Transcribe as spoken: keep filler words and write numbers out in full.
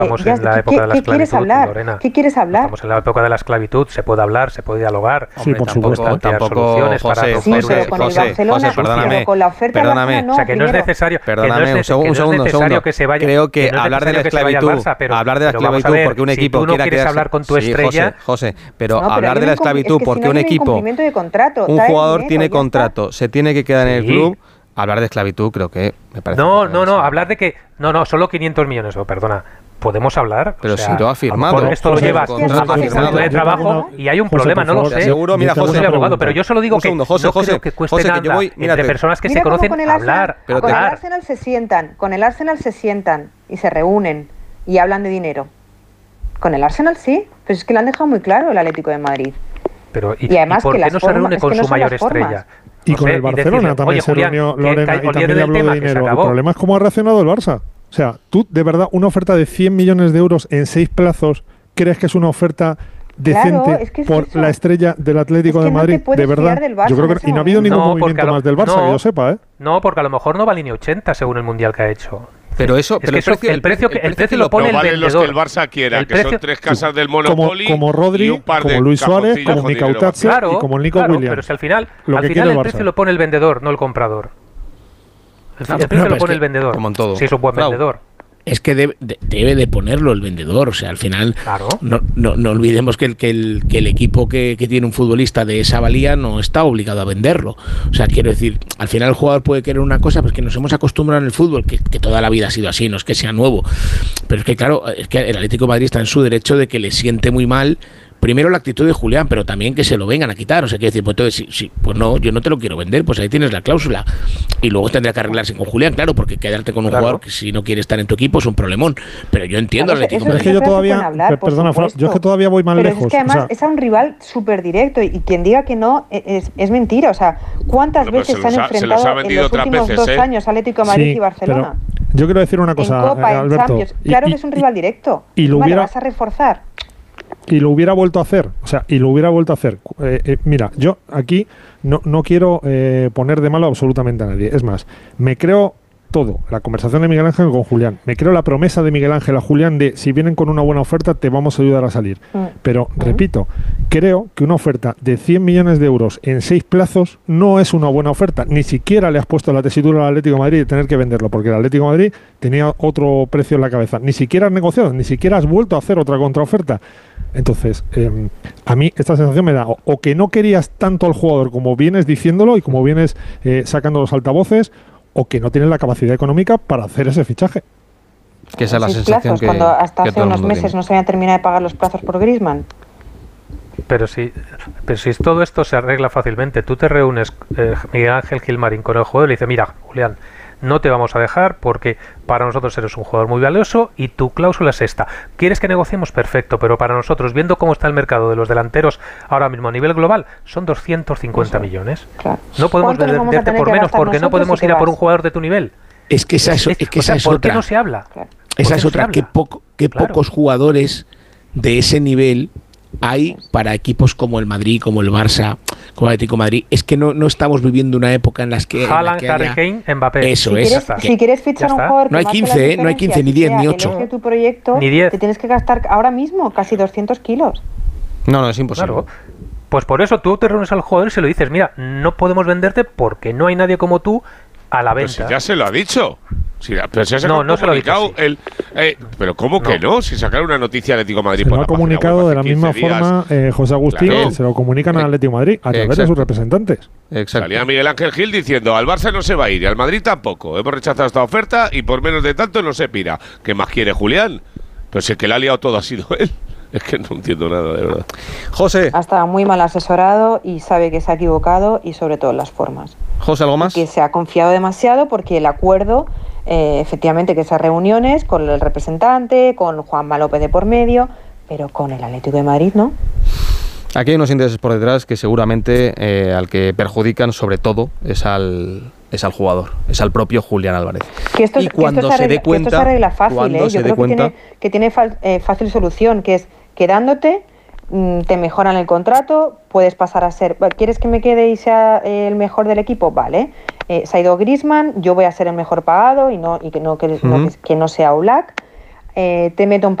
Estamos eh, en la ¿qué, época de la ¿qué esclavitud, quieres hablar? Lorena. ¿Qué quieres hablar? Estamos en la época de la esclavitud, se puede hablar, se puede dialogar. Sí, por tampoco supuesto. plantear Tampoco, soluciones para José, romper Sí, una pero con el José, Barcelona, José, perdóname, pero con la oferta perdóname. del Barcelona no, O sea, que no es primero. necesario, Perdóname, que no es, un segundo, que no es un segundo, necesario segundo. que se vaya. Creo que, que no es hablar de la necesario que se vaya al esclavitud, Barça, pero, hablar de la pero vamos a esclavitud ver, porque un si equipo tú no quiera quieres quedarse... hablar con tu Sí, estrella, José, José, pero No, pero hablar hay de la un incum- esclavitud es que porque si no un hay equipo, incumplimiento de contrato, un trae jugador dinero, tiene ya está. contrato, se tiene que quedar en el Sí. club, hablar de esclavitud creo que me parece... No, un poco no, no, demasiado. hablar de que... No, no, solo quinientos millones, oh, perdona. ¿Podemos hablar? Pero O sea, si lo ha a firmado. mejor esto lo José, llevas José, a José, contrato José, de yo trabajo tengo una- y hay un José, problema, por no lo favor, sé. Seguro, mira, Yo no José, soy abogado, pregunta. pero yo solo digo Un que segundo, José, no José, creo que cueste José, que nada yo voy- mírate. entre personas que Mira se cómo conocen con el hablar, Arsenal, Pero con el hablar. Arsenal se sientan, con el Arsenal se sientan y se reúnen y hablan de dinero. Con el Arsenal sí, pero es que lo han dejado muy claro el Atlético de Madrid. Pero, ¿y, Y además ¿y por que qué las no se formas- reúne es con que no su son mayor las formas. estrella? Y No con sé, el Barcelona decirle, también oye, se Julián, reunió que Lorena ca- y olvídate también le del habló de tema, que se dinero. El acabó. problema es cómo ha reaccionado el Barça. O sea, tú de verdad una oferta de cien millones de euros en seis plazos, ¿crees que es una oferta decente Claro, es que es por eso. la estrella del Atlético Es que de no Madrid? te puedes De verdad, fiar del Barça yo creo en que ese y no ha habido momento. ningún No, porque movimiento a lo- más del Barça no. que yo sepa, ¿eh? No, porque a lo mejor no vale ni ochenta según el mundial que ha hecho. Pero eso, Es pero que el eso- precio, el precio que- el precio lo lo pone No el valen los vendedor. que el Barça quiera, El que precio- son tres casas del Como, Monopoly como Rodri, y un par de como Luis Suárez, cajoncillos como con dinero Micautazzi vacío. Claro, y como el Nico claro, Williams. pero si al final, Lo al que final quiere el el Barça. precio lo pone el vendedor, no el comprador. El, No, el pero precio lo es pone que- el vendedor. como en todo. Si es un buen Frau. vendedor. Es que debe, de- debe de ponerlo el vendedor, o sea, al final Claro. no, no, no olvidemos que el, que el, que el equipo que, que tiene un futbolista de esa valía no está obligado a venderlo. O sea, quiero decir, al final el jugador puede querer una cosa, pues que nos hemos acostumbrado en el fútbol, que, que toda la vida ha sido así, no es que sea nuevo. Pero es que claro, es que el Atlético de Madrid está en su derecho de que le siente muy mal primero la actitud de Julián, pero también que se lo vengan a quitar. O sea, quiero decir, pues entonces, sí, sí, pues no, yo no te lo quiero vender, pues ahí tienes la cláusula. Y luego tendrá que arreglarse con Julián, claro, porque quedarte con un Claro. jugador que si no quiere estar en tu equipo es un problemón. Pero yo entiendo al Claro, Atlético eso- Pero es que yo Esas frases todavía, pueden hablar, per- por perdona, Fran, supuesto. yo es que todavía voy más Pero lejos. es que además o sea, es a un rival súper directo y quien diga que no e- es, es mentira. O sea, ¿cuántas Bueno, veces pero se han se los ha- se enfrentado los ha en vendido los otras últimos veces, dos ¿eh? años Atlético de Madrid sí, y Barcelona? pero yo quiero decir una cosa, en Copa, eh, en Alberto. Champions. y- Claro y- que es un rival directo. y lo Encima hubiera- vas a reforzar. y lo hubiera vuelto a hacer, o sea, y lo hubiera vuelto a hacer. Eh, eh, mira, yo aquí no, no quiero eh, poner de malo absolutamente a nadie. Es más, me creo todo, la conversación de Miguel Ángel con Julián, me creo la promesa de Miguel Ángel a Julián de si vienen con una buena oferta te vamos a ayudar a salir. Mm. Pero, repito, creo que una oferta de cien millones de euros en seis plazos no es una buena oferta. Ni siquiera le has puesto la tesitura al Atlético de Madrid de tener que venderlo, porque el Atlético de Madrid tenía otro precio en la cabeza. Ni siquiera has negociado, ni siquiera has vuelto a hacer otra contraoferta. Entonces, eh, a mí esta sensación me da o, o que no querías tanto al jugador como vienes diciéndolo y como vienes eh, sacando los altavoces, o que no tienes la capacidad económica para hacer ese fichaje. Que esa es la Seis sensación plazos, que, cuando hasta que hace todo el unos mundo meses tiene. no se habían terminado de pagar los plazos por Griezmann. Pero si, pero si todo esto se arregla fácilmente, tú te reúnes, eh, Miguel Ángel Gilmarín, con el jugador y le dice, mira, Julián, no te vamos a dejar porque para nosotros eres un jugador muy valioso y tu cláusula es esta. ¿Quieres que negociemos? Perfecto, pero para nosotros, viendo cómo está el mercado de los delanteros ahora mismo a nivel global, son doscientos cincuenta millones. Claro. No podemos ¿Cuánto nos vamos a venderte tener por que menos gastar porque no nosotros podemos si ir te a por vas? un jugador de tu nivel. Es que esa es, es que o esa sea, es ¿por otra. qué no se habla? Claro. Esa ¿Por es qué otra. no se Que, habla? poco, que Claro. pocos jugadores de ese nivel hay para equipos como el Madrid, como el Barça, como el Atlético de Madrid. Es que no, no estamos viviendo una época en las que, en la Haaland, que Harry haya- Kane, Mbappé. Eso Si es. quieres, Ya está. si quieres fichar Ya un está. jugador No hay que marque quince, la ¿eh? No hay quince, diferencia, ni que diez, sea ni el ocho. eje de tu proyecto, Ni diez. te tienes que gastar ahora mismo casi doscientos kilos. No, no, es imposible. Claro. Pues por eso tú te reúnes al jugador y se lo dices, mira, no podemos venderte porque no hay nadie como tú a la Pero venta. si ya se lo ha dicho. Si, pero si ha No, sacado no un se lo ha dicho comunicado así. el, eh, pero ¿cómo que no? Si sacaron una noticia Atlético de Madrid Se por lo la ha página comunicado web de la hace misma quince días. forma eh, José Agustín, Claro. que se lo comunican al Atlético de Madrid a través de Exacto. sus representantes. Exacto. Salía Miguel Ángel Gil diciendo, al Barça no se va a ir y al Madrid tampoco. Hemos rechazado esta oferta y por menos de tanto no se pira. ¿Qué más quiere Julián? Pero si el que le ha liado todo ha sido él. Es que no entiendo nada, de verdad. José, Ha estado muy mal asesorado y sabe que se ha equivocado y sobre todo en las formas. José, ¿algo más? Que se ha confiado demasiado porque el acuerdo, eh, efectivamente, que esas reuniones con el representante, con Juanma López de por medio, pero con el Atlético de Madrid, ¿no? Aquí hay unos intereses por detrás que seguramente eh, al que perjudican sobre todo es al es al jugador, es al propio Julián Álvarez. Que esto, y es- que cuando esto se se dé arregla, que esto se cuenta, arregla fácil, cuando ¿eh? se Yo dé creo que cuenta, tiene, que tiene fal- eh, fácil solución, que es quedándote, mm, te mejoran el contrato, puedes pasar a ser, ¿quieres que me quede y sea eh, el mejor del equipo? Vale. Eh, se ha ido Griezmann, yo voy a ser el mejor pagado y no y que no que, no, Ujú. que, que no sea Oblak. eh, te meto un